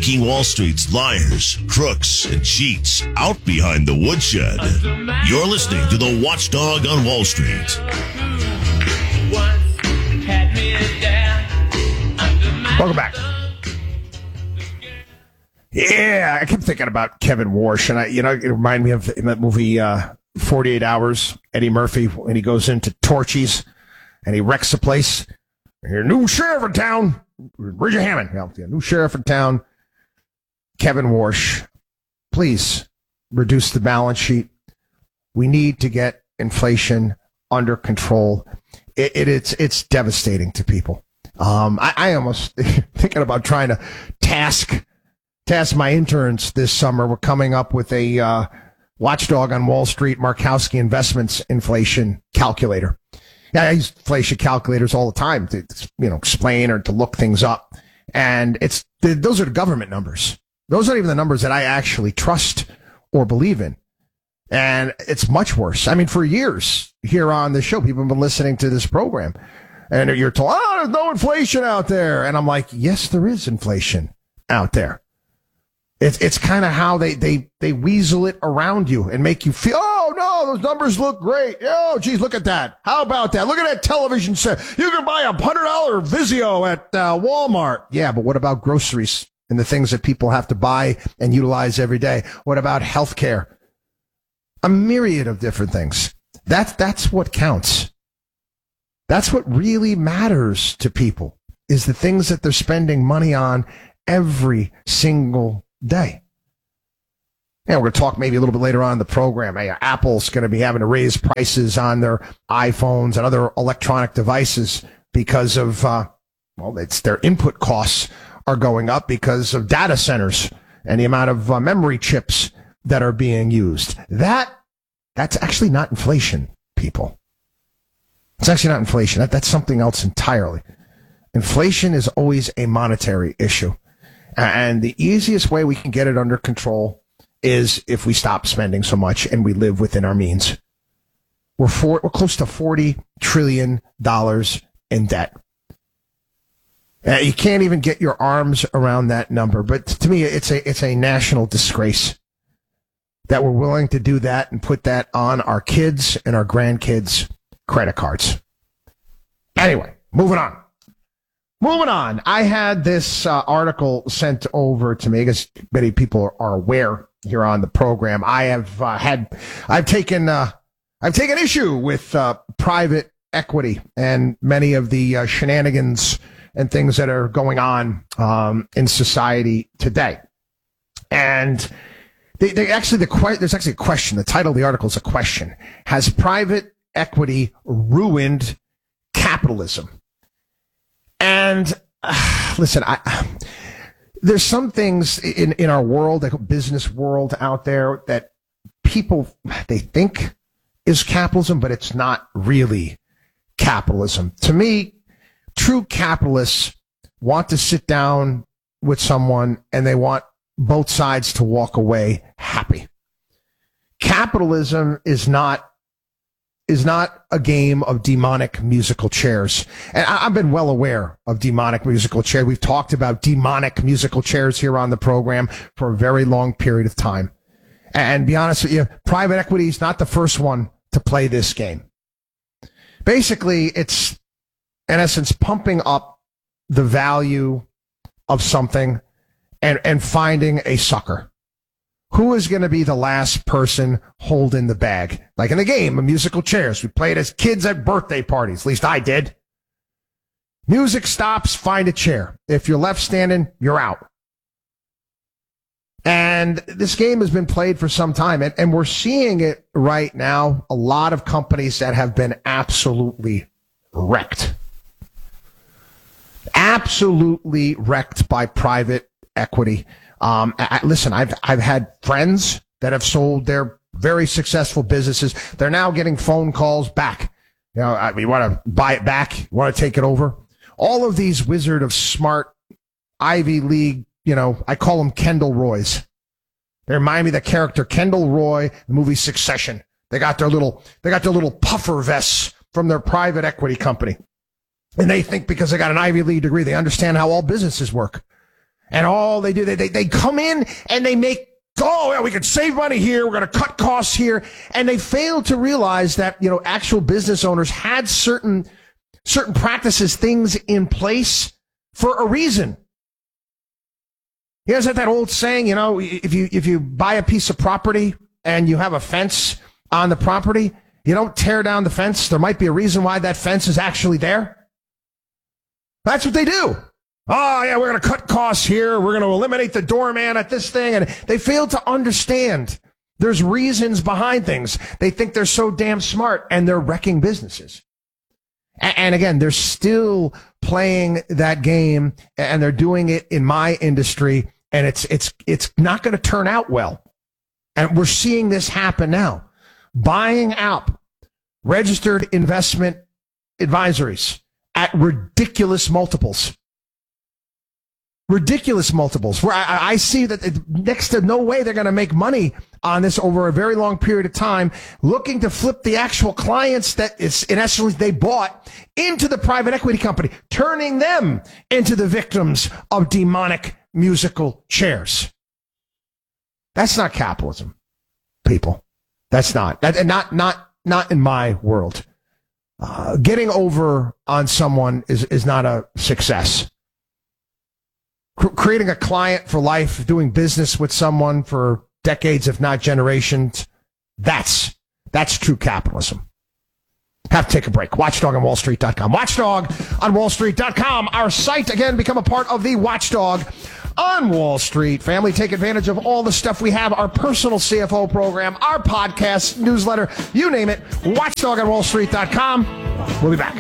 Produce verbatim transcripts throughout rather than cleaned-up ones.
taking Wall Street's liars, crooks, and cheats out behind the woodshed. You're listening to the Watchdog on Wall Street. Welcome back. Yeah, I kept thinking about Kevin Warsh, and I, you know, it reminded me of in that movie uh, forty-eight hours, Eddie Murphy, when he goes into Torchy's and he wrecks the place. Your new sheriff in town, Bridget Hammond, yeah, new sheriff in town, Kevin Warsh. Please reduce the balance sheet. We need to get inflation under control. It, it, it's it's devastating to people. Um, I, I almost thinking about trying to task task my interns this summer. We're coming up with a uh, Watchdog on Wall Street Markowski Investments inflation calculator. Yeah, I use inflation calculators all the time to, you know, explain or to look things up. And it's those are the government numbers. Those aren't even the numbers that I actually trust or believe in. And it's much worse. I mean, for years here on the show, people have been listening to this program. And you're told, oh, there's no inflation out there. And I'm like, yes, there is inflation out there. It's it's kind of how they, they, they weasel it around you and make you feel, oh, no, those numbers look great. Oh, geez, look at that. How about that? Look at that television set. You can buy a one hundred dollars Vizio at uh, Walmart. Yeah, but what about groceries and the things that people have to buy and utilize every day? What about health care? A myriad of different things. That's, that's what counts. That's what really matters to people, is the things that they're spending money on every single day. Yeah, we're going to talk maybe a little bit later on in the program. Hey, Apple's going to be having to raise prices on their iPhones and other electronic devices because of, uh, well, it's their input costs are going up because of data centers and the amount of uh, memory chips that are being used. That, that's actually not inflation, people. It's actually not inflation. That, that's something else entirely. Inflation is always a monetary issue. And the easiest way we can get it under control is if we stop spending so much and we live within our means. We're, for, we're close to forty trillion dollars in debt. Uh, you can't even get your arms around that number. But to me, it's a it's a national disgrace that we're willing to do that and put that on our kids and our grandkids' credit cards. Anyway, moving on. Moving on. I had this uh, article sent over to me, because many people are aware here on the program. I have uh, had, I've taken, uh, I've taken issue with uh, private equity and many of the uh, shenanigans and things that are going on um, in society today. And they, they actually, the que- there's actually a question. The title of the article is a question. Has private equity ruined capitalism? And uh, listen, I, there's some things in, in our world, like business world out there, that people, they think is capitalism, but it's not really capitalism. To me, true capitalists want to sit down with someone and they want both sides to walk away happy. Capitalism is not is not a game of demonic musical chairs. And I, I've been well aware of demonic musical chairs. We've talked about demonic musical chairs here on the program for a very long period of time. And be honest with you, private equity is not the first one to play this game. Basically, it's, in essence, pumping up the value of something and, and finding a sucker. Who is going to be the last person holding the bag? Like in the game of musical chairs, we played as kids at birthday parties. At least I did. Music stops, find a chair. If you're left standing, you're out. And this game has been played for some time, and, and we're seeing it right now. A lot of companies that have been absolutely wrecked. Absolutely wrecked by private equity. Um, I, listen, I've, I've had friends that have sold their very successful businesses. They're now getting phone calls back. You know, I mean, you want to buy it back? You want to take it over? All of these Wizard of Smart Ivy League, you know, I call them Kendall Roys. They remind me of the character Kendall Roy, the movie Succession. They got their little, they got their little puffer vests from their private equity company. And they think because they got an Ivy League degree, they understand how all businesses work. And all they do, they, they, they come in and they make, oh, yeah, we can save money here. We're going to cut costs here. And they fail to realize that, you know, actual business owners had certain, certain practices, things in place for a reason. You know, is that that old saying, you know, if you, if you buy a piece of property and you have a fence on the property, you don't tear down the fence. There might be a reason why that fence is actually there. That's what they do. Oh, yeah, we're going to cut costs here. We're going to eliminate the doorman at this thing. And they fail to understand there's reasons behind things. They think they're so damn smart, and they're wrecking businesses. And again, they're still playing that game, and they're doing it in my industry, and it's it's it's not going to turn out well. And we're seeing this happen now. Buying out registered investment advisories at ridiculous multiples. Ridiculous multiples. Where I, I see that next to no way they're going to make money on this over a very long period of time, looking to flip the actual clients that is, in essence, they bought into the private equity company, turning them into the victims of demonic musical chairs. That's not capitalism, people. That's not. That, and not, not, not in my world. Uh, getting over on someone is, is not a success. Creating a client for life, doing business with someone for decades, if not generations, that's that's true capitalism. Have to take a break. Watchdog on Wall Street dot com. Watchdog on Wall Street dot com. Our site, again, become a part of the Watchdog on Wall Street family. Take advantage of all the stuff we have, our personal C F O program, our podcast, newsletter, you name it. Watchdog on Wall Street dot com. We'll be back.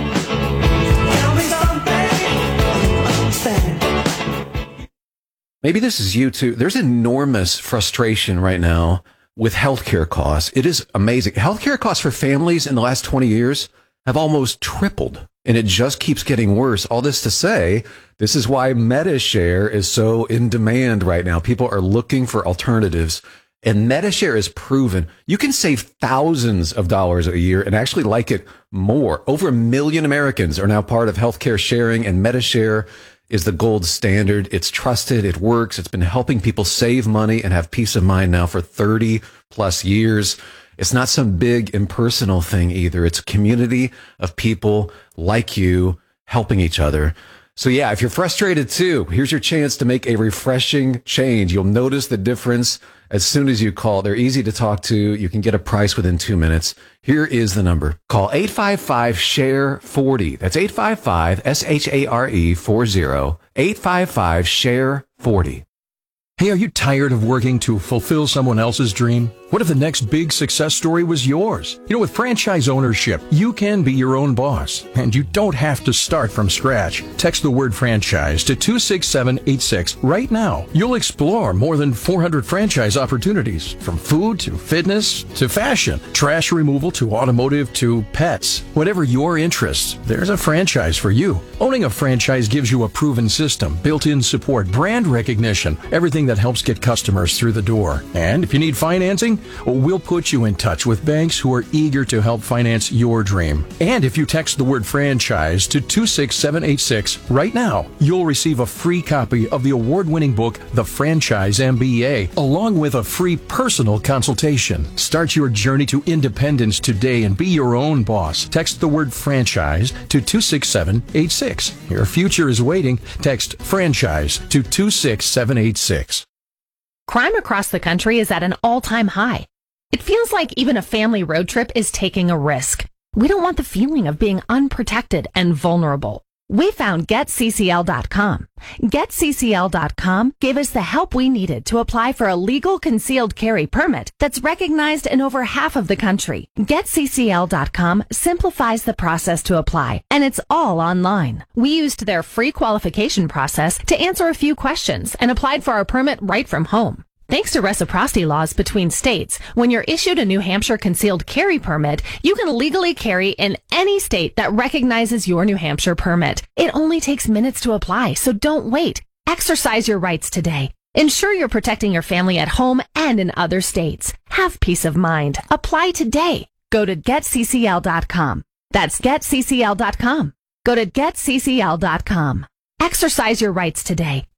Maybe this is you too. There's enormous frustration right now with healthcare costs. It is amazing. Healthcare costs for families in the last twenty years have almost tripled, and it just keeps getting worse. All this to say, this is why MediShare is so in demand right now. People are looking for alternatives, and MediShare is proven you can save thousands of dollars a year and actually like it more. Over a million Americans are now part of healthcare sharing, and MediShare is the gold standard. It's trusted. It works. It's been helping people save money and have peace of mind now for thirty plus years. It's not some big impersonal thing either. It's a community of people like you helping each other. So yeah, if you're frustrated too, here's your chance to make a refreshing change. You'll notice the difference as soon as you call. They're easy to talk to. You can get a price within two minutes. Here is the number. Call eight five five, S H A R E, forty. That's eight five five, S H A R E, forty. eight five five, S H A R E, forty. Hey, are you tired of working to fulfill someone else's dream? What if the next big success story was yours? You know, with franchise ownership, you can be your own boss, and you don't have to start from scratch. Text the word franchise to two six seven eight six right now. You'll explore more than four hundred franchise opportunities, from food to fitness to fashion, trash removal to automotive to pets. Whatever your interests, there's a franchise for you. Owning a franchise gives you a proven system, built-in support, brand recognition, everything that helps get customers through the door. And if you need financing, we'll put you in touch with banks who are eager to help finance your dream. And if you text the word franchise to two six seven eight six right now, you'll receive a free copy of the award-winning book, The Franchise M B A, along with a free personal consultation. Start your journey to independence today and be your own boss. Text the word franchise to two six seven eight six. Your future is waiting. Text franchise to two six seven eight six. Crime across the country is at an all-time high. It feels like even a family road trip is taking a risk. We don't want the feeling of being unprotected and vulnerable. We found Get C C L dot com. Get C C L dot com gave us the help we needed to apply for a legal concealed carry permit that's recognized in over half of the country. Get C C L dot com simplifies the process to apply, and it's all online. We used their free qualification process to answer a few questions and applied for our permit right from home. Thanks to reciprocity laws between states, when you're issued a New Hampshire concealed carry permit, you can legally carry in any state that recognizes your New Hampshire permit. It only takes minutes to apply, so don't wait. Exercise your rights today. Ensure you're protecting your family at home and in other states. Have peace of mind. Apply today. Go to Get C C L dot com. That's Get C C L dot com. Go to Get C C L dot com. Exercise your rights today.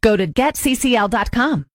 Go to get c c l dot com.